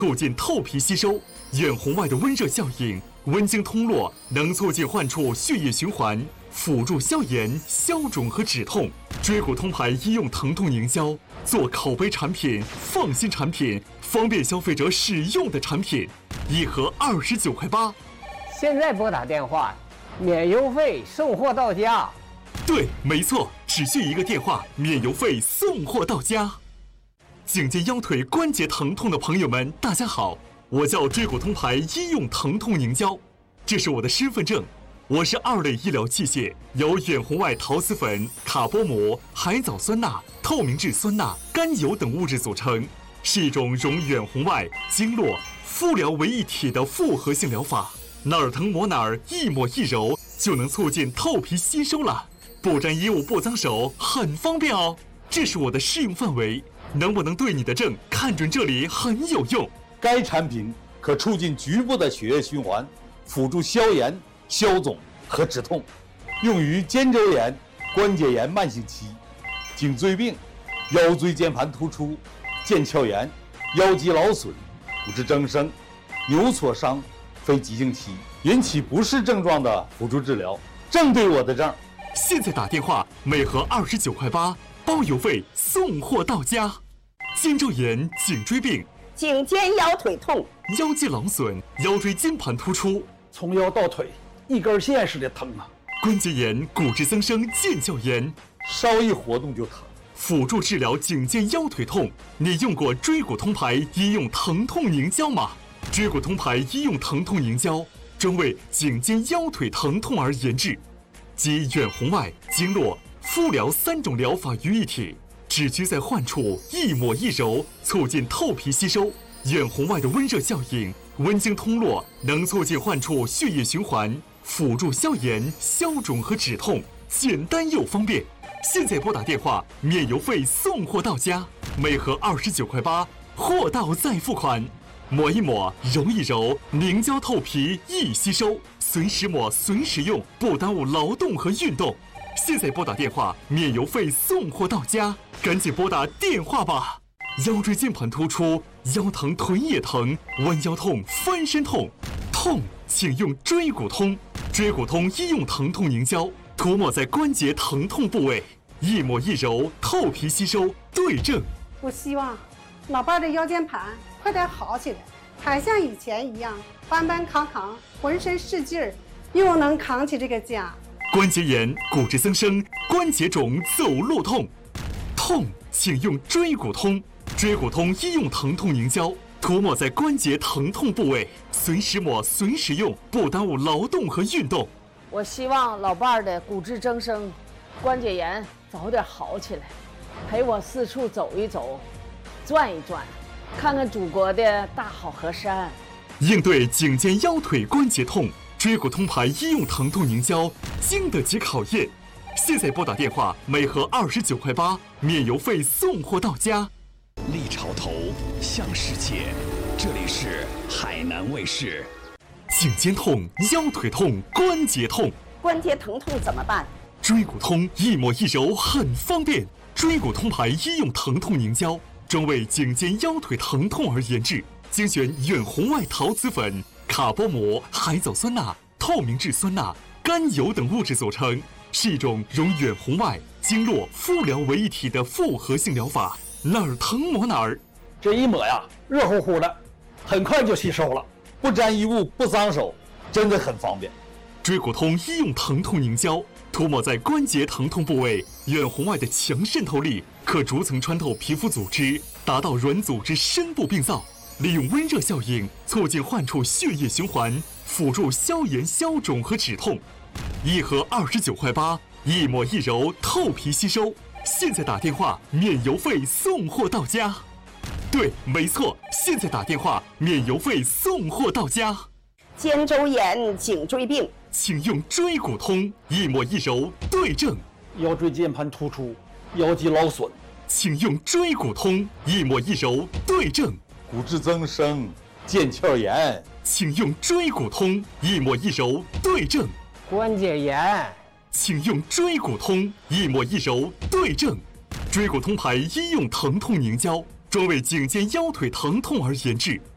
促进透皮吸收，远红外的温热效应，温经通络，能促进患处血液循环，辅助消炎、消肿和止痛。椎骨通牌医用疼痛凝胶，做口碑产品、放心产品、方便消费者使用的产品，一盒29.8块。 现在拨打电话，免邮费，送货到家。 对，没错，只需一个电话，免邮费，送货到家。颈肩腰腿关节疼痛的朋友们，大家好，我叫椎骨通牌医用疼痛凝胶，这是我的身份证。我是2类医疗器械，由远红外陶瓷粉、卡波膜、海藻酸钠、透明质酸钠、甘油等物质组成，是一种融远红外、经络、敷疗为一体的复合性疗法。哪儿疼抹哪儿，一抹一揉就能促进透皮吸收了，不沾衣物不脏手，很方便哦。这是我的适用范围，能不能对你的症看准这里很有用。 该产品可促进局部的血液循环，辅助消炎、消肿和止痛，用于肩周炎、关节炎慢性期、颈椎病、腰椎间盘突出、腱鞘炎、腰肌劳损、骨质增生、扭挫伤、非急性期引起不适症状的辅助治疗，正对我的症。 现在打电话，每盒29.8块，包邮费，送货到家。肩周炎、颈椎病、 颈肩腰腿痛、 腰肌劳损、腰椎间盘突出， 从腰到腿一根线似的疼啊！ 关节炎、骨质增生、腱鞘炎， 稍一活动就疼。 辅助治疗颈肩腰腿痛，你用过椎骨通牌医用疼痛凝胶吗？椎骨通牌医用疼痛凝胶专为颈肩腰腿疼痛而研制，集远红外、经络、敷疗3种疗法于一体，只需在患处一抹一揉，促进透皮吸收。远红外的温热效应，温经通络，能促进患处血液循环，辅助消炎、消肿和止痛，简单又方便。现在拨打电话，免邮费，送货到家，每盒29.8块，货到再付款。抹一抹，揉一揉，凝胶透皮易吸收，随时抹随时用，不耽误劳动和运动。现在拨打电话，免邮费，送货到家，赶紧拨打电话吧。腰椎间盘突出，腰疼臀也疼，弯腰痛、翻身痛，痛请用椎骨通。椎骨通医用疼痛凝胶，涂抹在关节疼痛部位，一抹一揉，透皮吸收，对症。 我希望老伴的腰间盘快点好起来，还像以前一样搬搬扛扛，浑身是劲儿，又能扛起这个家。 关节炎、骨质增生、关节肿、走路痛，痛请用椎骨通。椎骨通医用疼痛凝胶，涂抹在关节疼痛部位，随时抹随时用，不耽误劳动和运动。 我希望老伴儿的骨质增生、关节炎早点好起来，陪我四处走一走，转一转，看看祖国的大好河山。 应对颈肩腰腿关节痛，椎骨通牌医用疼痛凝胶经得起考验。现在拨打电话，每盒29.8块，免邮费，送货到家。 立潮头向世界，这里是海南卫视。 颈肩痛、腰腿痛、关节痛， 关节疼痛怎么办？ 椎骨通一抹一揉很方便。椎骨通牌医用疼痛凝胶专为颈肩腰腿疼痛而研制，精选远红外陶瓷粉、卡波膜、海藻酸钠、透明质酸钠、甘油等物质组成，是一种融远红外、经络、敷疗为一体的复合性疗法。哪儿疼抹哪儿， 这一抹呀，热乎乎的，很快就吸收了， 不沾衣物不脏手，真的很方便。 椎骨通医用疼痛凝胶涂抹在关节疼痛部位，远红外的强渗透力可逐层穿透皮肤组织，达到软组织深部病灶，利用温热效应促进患处血液循环，辅助消炎、消肿和止痛。一盒29.8块，一抹一揉，透皮吸收。现在打电话，免邮费，送货到家。对，没错，现在打电话，免邮费，送货到家。 肩周炎、颈椎病， 请用椎骨通，一抹一揉，对症。 腰椎间盘突出、腰肌劳损， 请用椎骨通，一抹一揉，对症。 骨质增生、腱鞘炎， 请用椎骨通，一抹一揉，对症。 关节炎， 请用椎骨通，一抹一揉，对症。椎骨通牌医用疼痛凝胶专为颈肩腰腿疼痛而研制，